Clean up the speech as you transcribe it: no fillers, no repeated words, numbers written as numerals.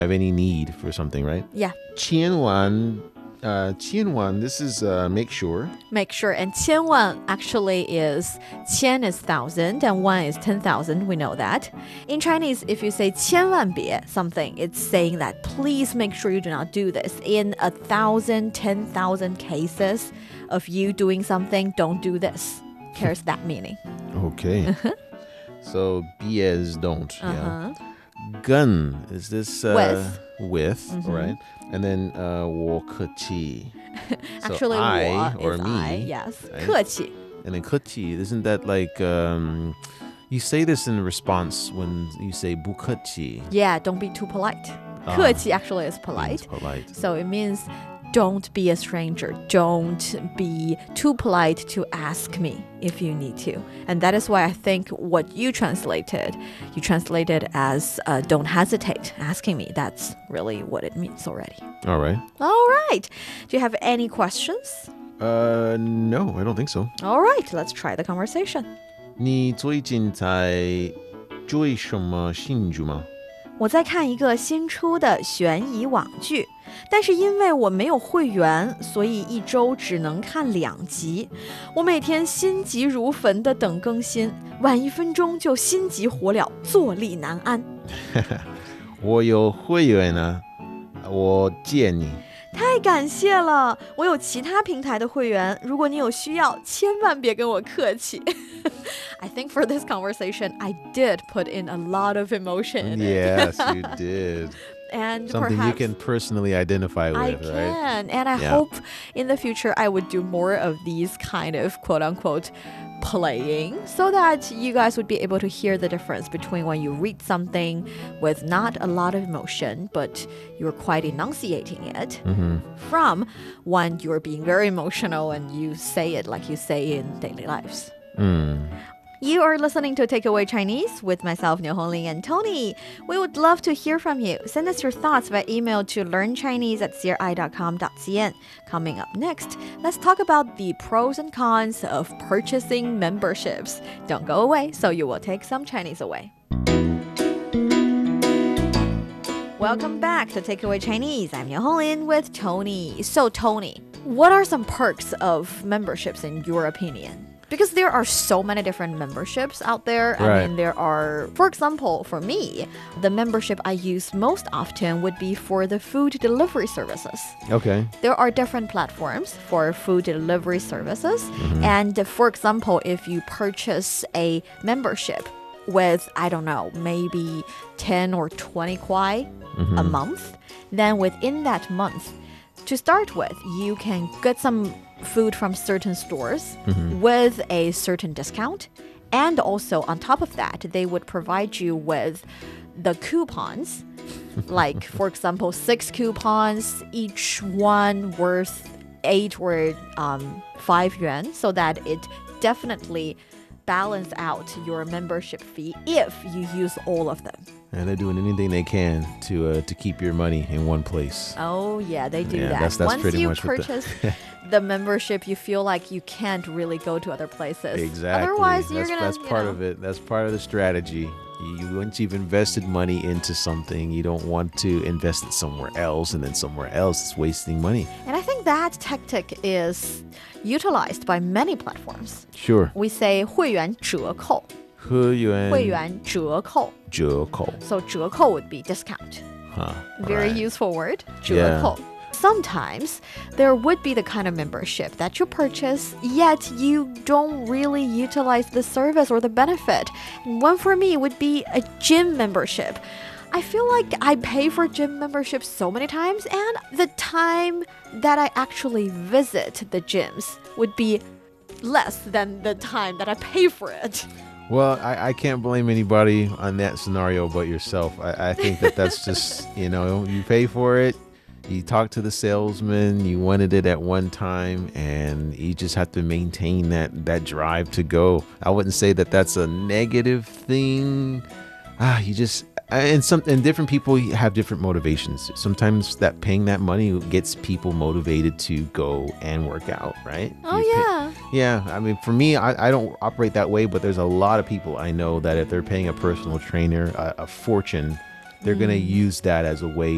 have any need for something, right? Yeah. 千万, 千万, this is make sure. Make sure. And 千万 actually is 千 is 1,000 and 1 is 10,000. We know that. In Chinese, if you say 千万别 something, it's saying that please make sure you do not do this. In 1,000, 10,000 cases of you doing something, don't do this. Here's that meaning. Okay. So, 别 is don't. Yeah. Gun, is this with, right? And then 我客气. So Actually, I 我 or is me. I, yes. Right? 客气. And then 客气, isn't that like you say this in response when you say 不客气? Yeah, don't be too polite. 客气 actually is polite. Polite. So it means don't be a stranger. Don't be too polite to ask me if you need to. And that is why I think what you translated as don't hesitate asking me. That's really what it means already. All right. All right. Do you have any questions? No, I don't think so. All right, let's try the conversation. 你最近在追什么新剧吗？ 我在看一个新出的悬疑网剧，但是因为我没有会员，所以一周只能看2集。我每天心急如焚地等更新，晚1分钟就心急火燎，坐立难安。 我有会员啊，我借你。 太感谢了，我有其他平台的会员，如果你有需要，千万别跟我客气。I think for this conversation, I did put in a lot of emotion in Yes, it. you did. And Something perhaps you can personally identify with, I right? can. And I hope in the future I would do more of these kind of quote-unquote playing so that you guys would be able to hear the difference between when you read something with not a lot of emotion, but you're quite enunciating it, from when you're being very emotional and you say it like you say in daily lives. You are listening to Takeaway Chinese with myself, Niu Hongling, and Tony. We would love to hear from you. Send us your thoughts by email to learnchinese@cri.com.cn. Coming up next, let's talk about the pros and cons of purchasing memberships. Don't go away, so you will take some Chinese away. Welcome back to Takeaway Chinese. I'm Niu Hongling with Tony. So, Tony, what are some perks of memberships in your opinion? Because there are so many different memberships out there. Right. I mean, there are, for example, for me, the membership I use most often would be for the food delivery services. Okay. There are different platforms for food delivery services. And for example, if you purchase a membership with, I don't know, maybe 10 or 20 kwai a month, then within that month, to start with, you can get some food from certain stores with a certain discount. And also, on top of that, they would provide you with the coupons. Like, for example, 6 coupons, each one worth 8 or 5 yuan, so that it definitely balance out your membership fee if you use all of them. And they're doing anything they can to keep your money in one place. Oh, yeah, they do that. That's Once pretty you much what purchase the membership, you feel like you can't really go to other places. Exactly. Otherwise, you're going to, That's part of it. That's part of the strategy. Once you've invested money into something, you don't want to invest it somewhere else, and then somewhere else is wasting money. And I think that tactic is utilized by many platforms. Sure. We say 会员折扣. 会员会员折扣. 折扣. So 折扣 would be discount. Huh. Very Right. useful word. 折 Yeah. 扣. Sometimes there would be the kind of membership that you purchase, yet you don't really utilize the service or the benefit. And one for me would be a gym membership. I feel like I pay for gym memberships so many times, and the time that I actually visit the gyms would be less than the time that I pay for it. Well, I can't blame anybody on that scenario but yourself. I think that's just, you pay for it. You talk to the salesman, you wanted it at one time, and you just have to maintain that drive to go. I wouldn't say that that's a negative thing. And different people have different motivations. Sometimes that paying that money gets people motivated to go and work out, right? Yeah. I mean, for me, I don't operate that way, but there's a lot of people I know that if they're paying a personal trainer a fortune, they're going to use that as a way